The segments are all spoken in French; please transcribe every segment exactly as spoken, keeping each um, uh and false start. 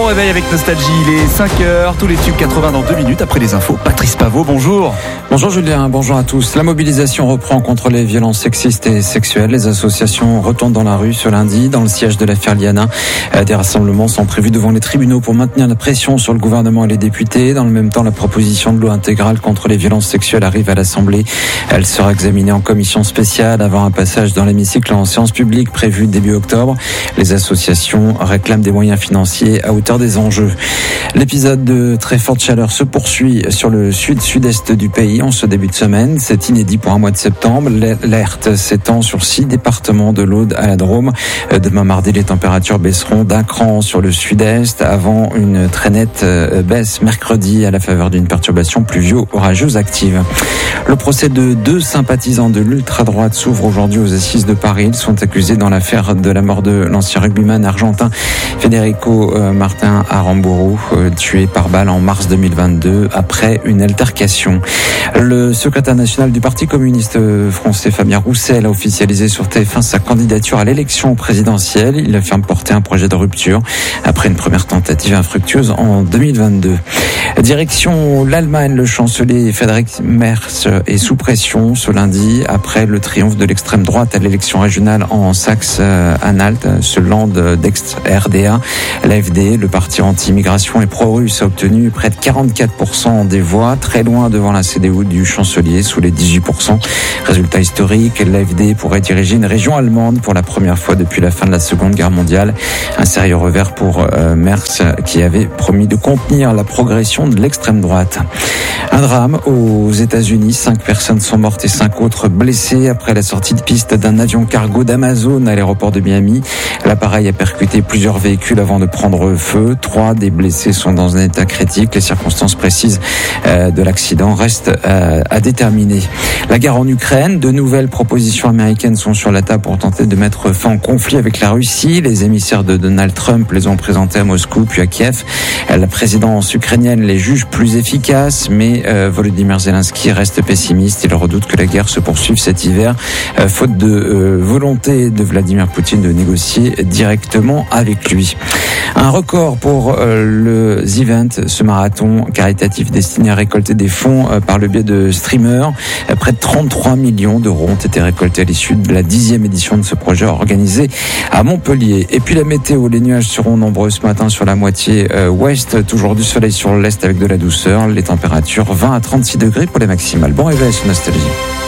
réveil avec Nostalgie, il est cinq heures, tous les tubes quatre-vingts dans deux minutes après les infos. Patrice Paveau, bonjour. Bonjour Julien, bonjour à tous. La mobilisation reprend contre les violences sexistes et sexuelles. Les associations retournent dans la rue ce lundi, dans le siège de l'affaire Liana. Des rassemblements sont prévus devant les tribunaux pour maintenir la pression sur le gouvernement et les députés. Dans le même temps, la proposition de loi intégrale contre les violences sexuelles arrive à l'Assemblée. Elle sera examinée en commission spéciale avant un passage dans l'hémicycle en séance publique prévue début octobre. Les associations réclament des moyens financiers à hauteur des enjeux. L'épisode de très forte chaleur se poursuit sur le sud-sud-est du pays en ce début de semaine. C'est inédit pour un mois de septembre. L'alerte s'étend sur six départements de l'Aude à la Drôme. Demain mardi, les températures baisseront d'un cran sur le sud-est avant une très nette baisse mercredi à la faveur d'une perturbation pluvio-orageuse active. Le procès de deux sympathisants de l'ultra-droite s'ouvre aujourd'hui aux assises de Paris. Ils sont accusés dans l'affaire de la mort de l'ancien rugbyman argentin Federico Martin Aramburu, tué par balle en mars deux mille vingt-deux après une altercation. Le secrétaire national du Parti communiste français, Fabien Roussel, a officialisé sur T F un sa candidature à l'élection présidentielle. Il affirme porter un projet de rupture après une première tentative infructueuse en deux mille vingt-deux. Direction l'Allemagne, le chancelier Friedrich Merz est sous pression ce lundi après le triomphe de l'extrême droite à l'élection régionale en Saxe-Anhalt, ce land d'ex-R D A. L'A F D, le parti anti-immigration et pro-russe, a obtenu près de quarante-quatre pour cent des voix, très loin devant la C D U du chancelier, sous les dix-huit pour cent. Résultat historique, l'A F D pourrait diriger une région allemande pour la première fois depuis la fin de la Seconde Guerre mondiale. Un sérieux revers pour euh, Merz, qui avait promis de contenir la progression de l'extrême droite. Un drame aux États-Unis. Cinq personnes sont mortes et cinq autres blessées après la sortie de piste d'un avion cargo d'Amazon à l'aéroport de Miami. L'appareil a percuté plusieurs véhicules avant de prendre feu. Trois des blessés sont dans un état critique. Les circonstances précises euh, de l'accident restent euh, à déterminer. La guerre en Ukraine. De nouvelles propositions américaines sont sur la table pour tenter de mettre fin au conflit avec la Russie. Les émissaires de Donald Trump les ont présentés à Moscou puis à Kiev. La présidence ukrainienne les juge plus efficaces, mais euh, Volodymyr Zelensky reste pessimiste. Il redoute que la guerre se poursuive cet hiver, euh, faute de euh, volonté de Vladimir Poutine de négocier directement avec lui. Un record pour euh, le The Event, ce marathon caritatif destiné à récolter des fonds euh, par le biais de streamers. Euh, près de trente-trois millions d'euros ont été récoltés à l'issue de la dixième édition de ce projet organisé à Montpellier. Et puis la météo, les nuages seront nombreux ce matin sur la moitié euh, ouest, toujours du soleil sur l'est avec de la douceur. Les températures vingt à trente-six degrés pour les maximales. Bon réveil sur Nostalgie.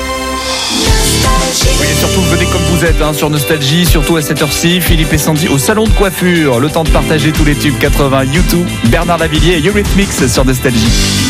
Oui, et surtout, venez comme vous êtes hein, sur Nostalgie, surtout à cette heure-ci. Philippe et Sandy au salon de coiffure. Le temps de partager tous les tubes quatre-vingts. YouTube, Bernard Lavilliers et Eurythmics sur Nostalgie.